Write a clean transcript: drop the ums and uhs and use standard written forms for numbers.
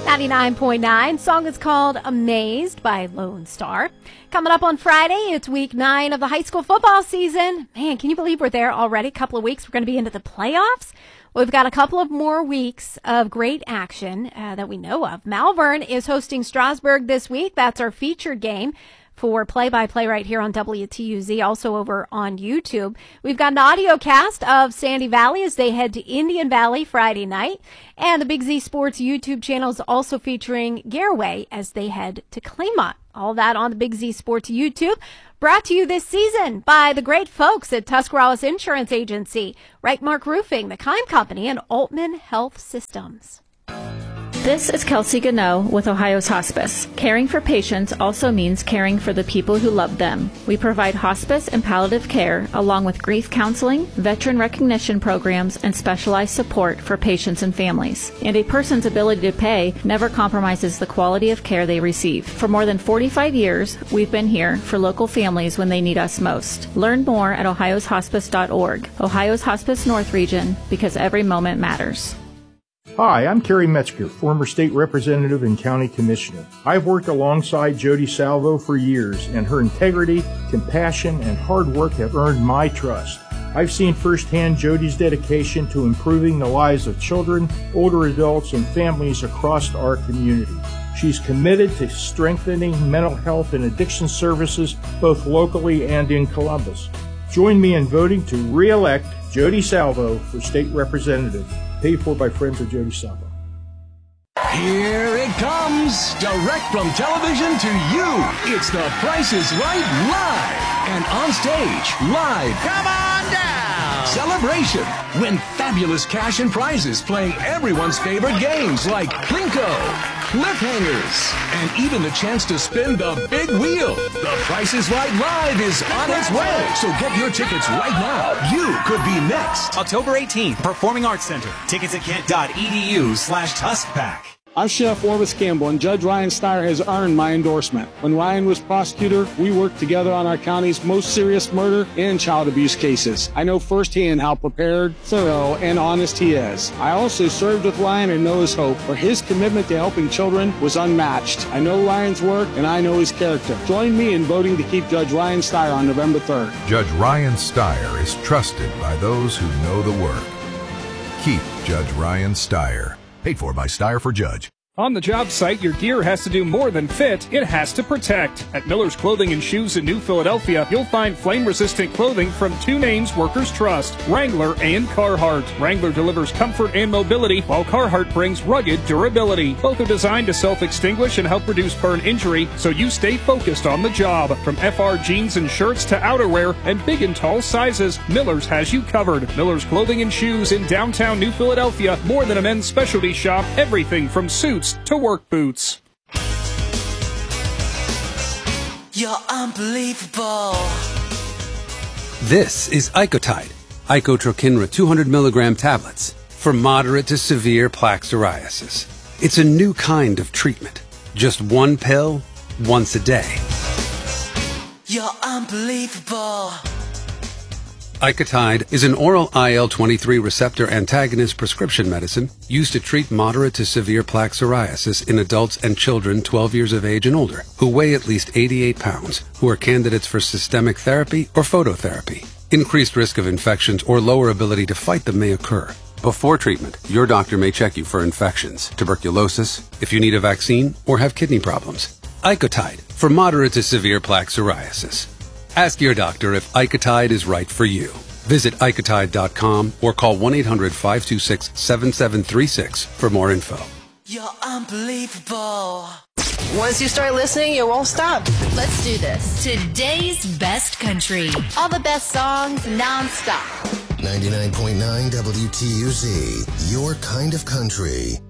99.9. Song is called Amazed by Lone Star. Coming up on Friday, it's week 9 of the high school football season. Man, can you believe we're there already? A couple of weeks, we're going to be into the playoffs. We've got a couple of more weeks of great action that we know of. Malvern is hosting Strasburg this week. That's our featured game for play-by-play right here on WTUZ, also over on YouTube. We've got an audio cast of Sandy Valley as they head to Indian Valley Friday night. And the Big Z Sports YouTube channel is also featuring Garaway as they head to Claymont. All that on the Big Z Sports YouTube. Brought to you this season by the great folks at Tuscarawas Insurance Agency, Reichmark Roofing, the Kime Company, and Altman Health Systems. This is Kelsey Gano with Ohio's Hospice. Caring for patients also means caring for the people who love them. We provide hospice and palliative care along with grief counseling, veteran recognition programs, and specialized support for patients and families. And a person's ability to pay never compromises the quality of care they receive. For more than 45 years, we've been here for local families when they need us most. Learn more at ohioshospice.org. Ohio's Hospice North Region, because every moment matters. Hi, I'm Kerry Metzger, former state representative and county commissioner. I've worked alongside Jody Salvo for years, and her integrity, compassion, and hard work have earned my trust. I've seen firsthand Jody's dedication to improving the lives of children, older adults, and families across our community. She's committed to strengthening mental health and addiction services both locally and in Columbus. Join me in voting to re-elect Jody Salvo for state representative. Paid for by friends of Jody Salvo. Here it comes, direct from television to you. It's The Price is Right Live. And on stage, live. Come on down. Celebration. Win fabulous cash and prizes playing everyone's favorite games like Plinko, Cliffhangers, and even the chance to spin the big wheel. The Price is Right Live is on its way. So get your tickets right now. You could be next. October 18th, Performing Arts Center. Tickets at kent.edu/TuskPack. I'm Chef Orvis Campbell, and Judge Ryan Steyer has earned my endorsement. When Ryan was prosecutor, we worked together on our county's most serious murder and child abuse cases. I know firsthand how prepared, thorough, and honest he is. I also served with Ryan and know his hope, for his commitment to helping children was unmatched. I know Ryan's work, and I know his character. Join me in voting to keep Judge Ryan Steyer on November 3rd. Judge Ryan Steyer is trusted by those who know the work. Keep Judge Ryan Steyer. Paid for by Steyer for Judge. On the job site, your gear has to do more than fit, it has to protect. At Miller's Clothing and Shoes in New Philadelphia, you'll find flame-resistant clothing from two names workers trust, Wrangler and Carhartt. Wrangler delivers comfort and mobility, while Carhartt brings rugged durability. Both are designed to self-extinguish and help reduce burn injury, so you stay focused on the job. From FR jeans and shirts to outerwear and big and tall sizes, Miller's has you covered. Miller's Clothing and Shoes in downtown New Philadelphia, more than a men's specialty shop, everything from suits to work boots. You're unbelievable. This is Icotide, Icotrokinra 200 milligram tablets for moderate to severe plaque psoriasis. It's a new kind of treatment. Just one pill, once a day. You're unbelievable. Icotide is an oral IL-23 receptor antagonist prescription medicine used to treat moderate to severe plaque psoriasis in adults and children 12 years of age and older who weigh at least 88 pounds, who are candidates for systemic therapy or phototherapy. Increased risk of infections or lower ability to fight them may occur. Before treatment, your doctor may check you for infections, tuberculosis, if you need a vaccine, or have kidney problems. Icotide for moderate to severe plaque psoriasis. Ask your doctor if Icotide is right for you. Visit Icotide.com or call 1-800-526-7736 for more info. You're unbelievable. Once you start listening, you won't stop. Let's do this. Today's best country. All the best songs non-stop. 99.9 WTUZ, your kind of country.